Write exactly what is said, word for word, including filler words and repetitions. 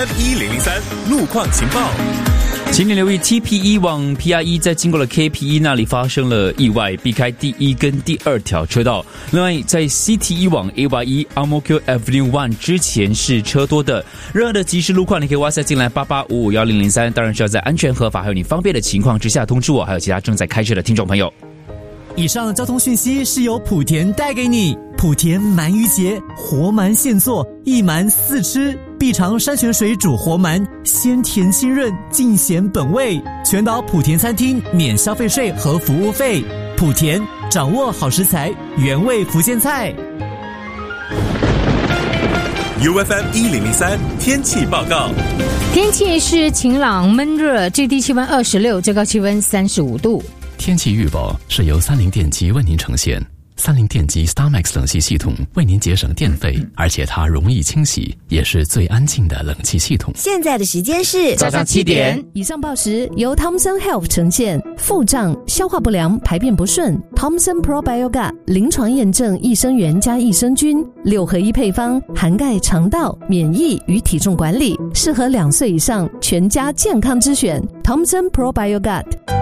一零零三路况情报。 请你留意 T P E 往 P R E 在经过了 K P E 那里发生了意外，避开第一跟第二条车道。另外，在 C T E 往 A Y E Ang Mo Kio Avenue One 之前是车多的。任何的即时路况，你可以 WhatsApp 进来八八五五一零零三，当然是要在安全合法还有你方便的情况之下通知我，还有其他正在开车的听众朋友。 以上交通讯息是由莆田带给你。莆田鳗鱼节，活鳗现做，一鳗四吃，必尝山泉水煮活鳗，鲜甜清润，尽显本味。全岛莆田餐厅免消费税和服务费。莆田掌握好食材，原味福建菜。 U F M 一零零三天气报告。 天气是晴朗闷热，最低气温二十六，最高气温三十五度。 天气预报是由三菱电机为您呈现。三菱电机 StarMax 冷气系统为您节省电费，而且它容易清洗，也是最安静的冷气系统。 现在的时间是早上七点。 以上报时由 Thomson Health 呈现。腹胀、消化不良、排便不顺 ，Thomson Probiogat 临床验证益生元加益生菌六合一配方，涵盖肠道、免疫与体重管理，适合两岁以上全家健康之选。Thomson Probiogat。